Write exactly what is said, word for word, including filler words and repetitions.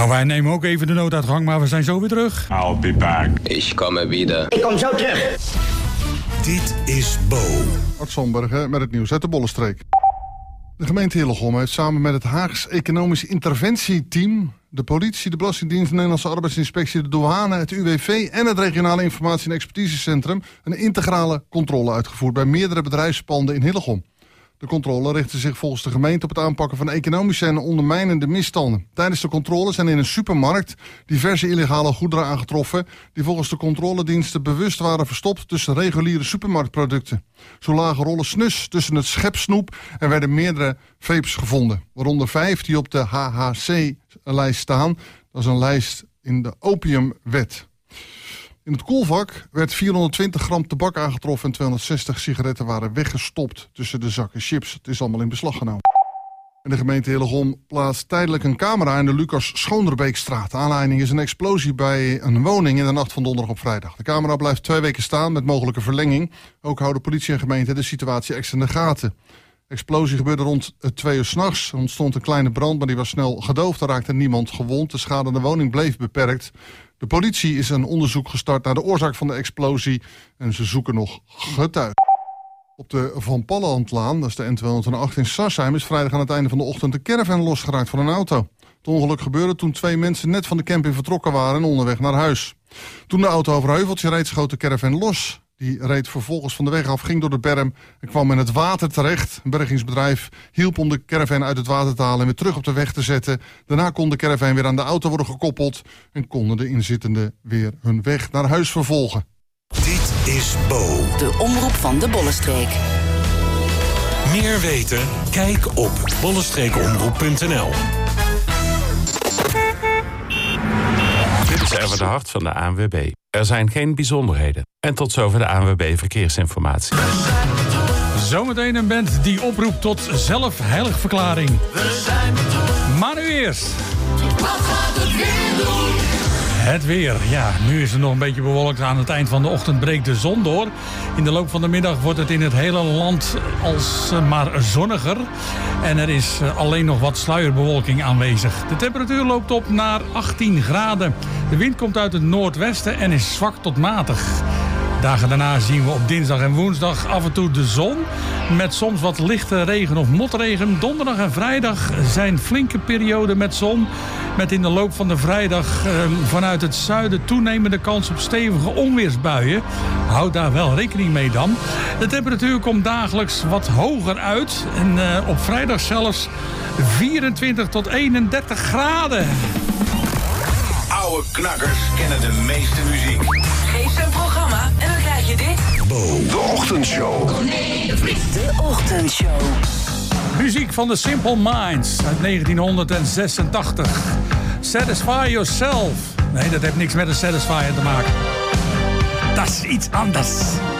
Nou, wij nemen ook even de nooduitgang, maar we zijn zo weer terug. I'll be back. Ik kom er weer. Ik kom zo terug. Dit is Bo. Art Zombergen met het nieuws uit de Bollenstreek. De gemeente Hillegom heeft samen met het Haags Economisch Interventieteam, de politie, de Belastingdienst, de Nederlandse Arbeidsinspectie, de douane, het U W V en het Regionale Informatie- en Expertisecentrum een integrale controle uitgevoerd bij meerdere bedrijfspanden in Hillegom. De controle richtte zich volgens de gemeente op het aanpakken van economische en ondermijnende misstanden. Tijdens de controle zijn in een supermarkt diverse illegale goederen aangetroffen die volgens de controlediensten bewust waren verstopt tussen reguliere supermarktproducten. Zo lagen rollen snus tussen het schepsnoep en werden meerdere vapes gevonden, waaronder vijf die op de H H C-lijst staan. Dat is een lijst in de opiumwet. In het koelvak werd vierhonderdtwintig gram tabak aangetroffen en tweehonderdzestig sigaretten waren weggestopt tussen de zakken chips. Het is allemaal in beslag genomen. En de gemeente Hillegom plaatst tijdelijk een camera in de Lucas Schoonderbeekstraat. De aanleiding is een explosie bij een woning in de nacht van donderdag op vrijdag. De camera blijft twee weken staan met mogelijke verlenging. Ook houden politie en gemeente de situatie extra in de gaten. De explosie gebeurde rond twee uur 's nachts. Er ontstond een kleine brand, maar die was snel gedoofd. Er raakte niemand gewond. De schade aan de woning bleef beperkt. De politie is een onderzoek gestart naar de oorzaak van de explosie en ze zoeken nog getuigen. Op de Van Pallandlaan, dat is de N tweehonderdacht in Sarsheim, is vrijdag aan het einde van de ochtend de caravan losgeraakt van een auto. Het ongeluk gebeurde toen twee mensen net van de camping vertrokken waren en onderweg naar huis. Toen de auto over een heuveltje reed, schoot de caravan los. Die reed vervolgens van de weg af, ging door de berm en kwam in het water terecht. Een bergingsbedrijf hielp om de caravan uit het water te halen en weer terug op de weg te zetten. Daarna kon de caravan weer aan de auto worden gekoppeld en konden de inzittenden weer hun weg naar huis vervolgen. Dit is Bo. De omroep van de Bollenstreek. Meer weten? Kijk op bollenstreekomroep punt n l. Dit is Erwin de Hart van de A N W B. Er zijn geen bijzonderheden. En tot zover de A N W B Verkeersinformatie. Zometeen een band die oproept tot zelfheiligverklaring. Maar nu eerst. Wat gaat het weer doen? Het weer, ja, nu is het nog een beetje bewolkt. Aan het eind van de ochtend breekt de zon door. In de loop van de middag wordt het in het hele land als maar zonniger. En er is alleen nog wat sluierbewolking aanwezig. De temperatuur loopt op naar achttien graden. De wind komt uit het noordwesten en is zwak tot matig. Dagen daarna zien we op dinsdag en woensdag af en toe de zon. Met soms wat lichte regen of motregen. Donderdag en vrijdag zijn flinke perioden met zon. Met in de loop van de vrijdag eh, vanuit het zuiden toenemende kans op stevige onweersbuien. Houd daar wel rekening mee dan. De temperatuur komt dagelijks wat hoger uit. En eh, op vrijdag zelfs vierentwintig tot eenendertig graden. Oude knakkers kennen de meeste muziek. Geef ze een programma en dan krijg je dit. Bo. De Ochtendshow. De Ochtendshow. Muziek van de Simple Minds uit negentienhonderdzesentachtig. Satisfy Yourself. Nee, dat heeft niks met een satisfier te maken. Dat is iets anders.